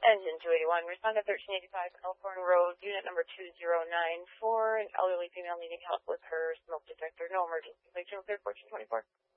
Engine 281, respond to 1385 Elkhorn Road, unit number 2094, an elderly female needing help with her smoke detector. No emergency. Late June 3rd, 1424.